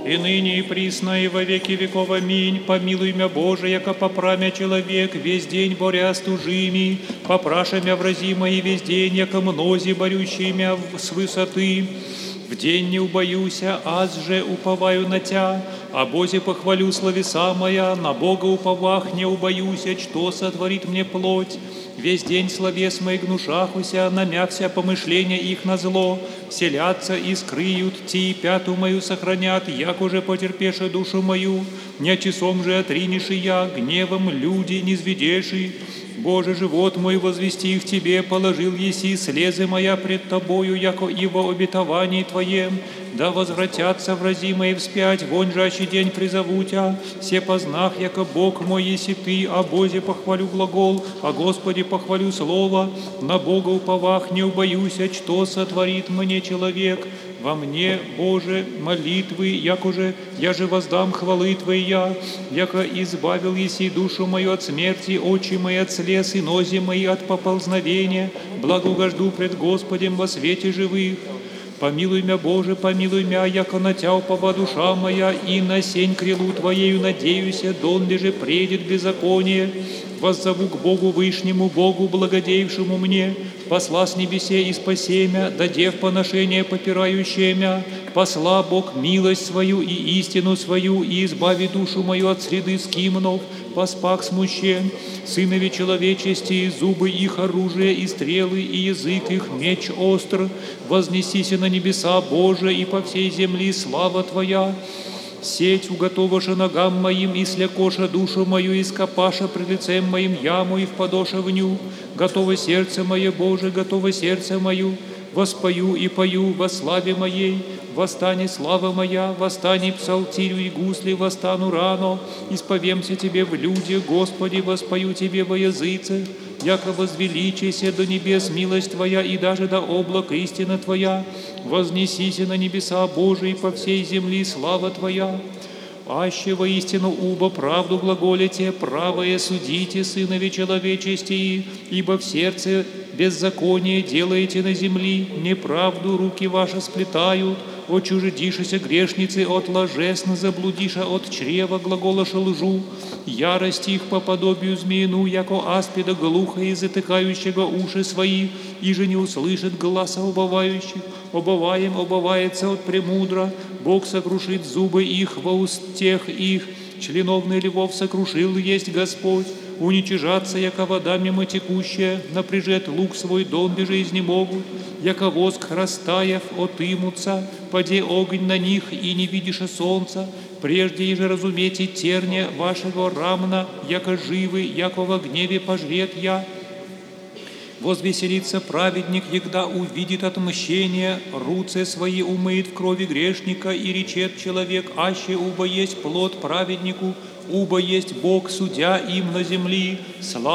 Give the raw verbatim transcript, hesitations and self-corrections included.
и ныне и присно, и во веки веков. Аминь. Помилуй мя, Боже, яко попрамя человек, весь день боря с тужими, попраша мя врази мои весь день, яко мнози борющие мя с высоты. В день не убоюся, аз же уповаю на Тя, о Бозе похвалю словеса моя, на Бога уповах не убоюся, что сотворит мне плоть. Весь день словес моих гнушахуся, намявся помышления их на зло, селятся и скрыют, ти пяту мою сохранят, як уже потерпеши душу мою, не часом же отринеши я, гневом люди низведеши. Боже, живот мой возвести в Тебе, положил еси слезы моя пред Тобою, яко и во обетовании Твоем. Да возвратятся врази мои вспять, вонь жащий день призову Тя. Все познах, яко Бог мой еси Ты, о Бозе похвалю глагол, о Господе похвалю слово. На Бога уповах не убоюся, что сотворит мне человек. Во мне, Боже, молитвы, якоже я же воздам хвалы Твоя, яко избавил еси душу мою от смерти, очи мои от слез и нози мои от поползновения, благоугожду пред Господем во свете живых. Помилуй мя, Боже, помилуй мя, яко на Тя упова душа моя, и на сень крилу Твоею надеюся, донде же предет беззаконие. Воззову к Богу Вышнему, Богу, благодеявшему мне, посла с небесе и спаси мя, дадев поношение попирающее мя, посла Бог милость свою и истину свою, и избави душу мою от среды скимнов, поспах смущен, сынови человечести, зубы их оружие и стрелы, и язык их меч остр, вознесися на небеса, Боже, и по всей земли слава Твоя. Сеть уготоваша ногам моим, и слякоша душу мою, и скопаша пред лицем моим яму, и впадоша в ню. Готово сердце мое, Боже, готово сердце мою, воспою и пою во славе моей. Восстани слава моя, восстани псалтирю и гусли, восстану рано. Исповемся Тебе в люди, Господи, воспою Тебе во языцах. Яко возвеличися до небес милость Твоя, и даже до облак истина Твоя. Вознесися на небеса Божии, по всей земли слава Твоя. Аще воистину уба правду глаголите, правое судите, сынови человечести, ибо в сердце беззаконие делаете на земли, неправду руки ваши сплетают, отчуждишися грешницы от ложесно заблудиша от чрева глаголоша лжу, ярости их по подобию змеину, яко аспида глухо и затыкающего уши свои, и же не услышит гласа убывающих, обываем обывается от премудра, Бог сокрушит зубы их во устех их, членовный львов сокрушил есть Господь, уничижаться, яко вода мимо текущая, напряжет лук свой, донде же изнемогут, яко воск растаяв отымутся, поде огонь на них, и не видиша солнца, прежде еже разумейте терня вашего рамна, яко живы, яко во гневе пожрет я. Возвеселится праведник, егда увидит отмщение, руцы свои умыет в крови грешника, и речет человек, аще убо есть плод праведнику, убо есть Бог, судья им на земли. Слава